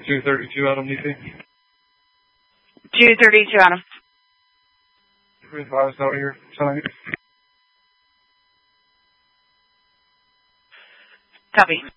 232 Adam, DC. 232 Adam. 35 is out here tonight. Copy.